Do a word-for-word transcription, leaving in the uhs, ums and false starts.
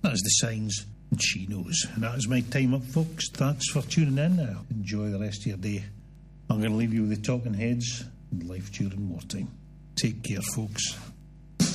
That's the signs, and she knows. And that is my time up, folks. Thanks for tuning in now. Enjoy the rest of your day. I'm going to leave you with the Talking Heads and Life During Wartime. Take care, folks.